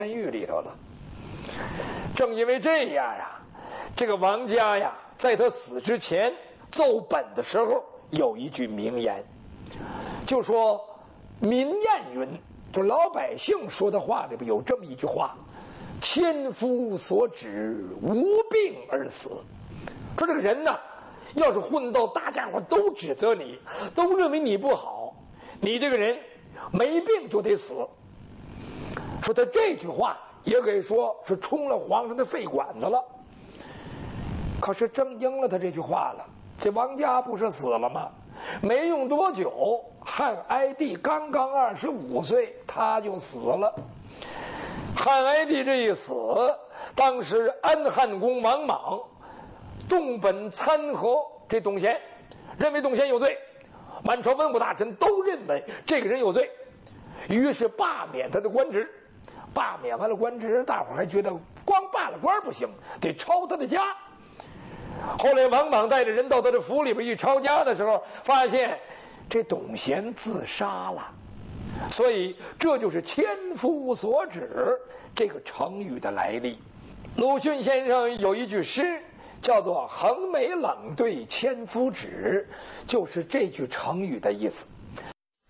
狱里头了。正因为这样啊，这个王家呀，在他死之前奏本的时候有一句名言，就说民谚云，就老百姓说的话里边有这么一句话：千夫所指，无病而死。说这个人呢，要是混到大家伙都指责你，都认为你不好，你这个人没病就得死。说他这句话也可以说是冲了皇上的肺管子了。可是正应了他这句话了，这王家不是死了吗？没用多久，汉哀帝刚刚25岁，他就死了。汉哀帝这一死，当时安汉公王莽动本参劾这董贤，认为董贤有罪，满朝文武大臣都认为这个人有罪，于是罢免他的官职。罢免完了官职，大伙还觉得光罢了官不行，得抄他的家。后来王莽带着人到他的府里边一抄家的时候，发现这董贤自杀了。所以这就是千夫所指这个成语的来历。鲁迅先生有一句诗叫做横眉冷对千夫指，就是这句成语的意思。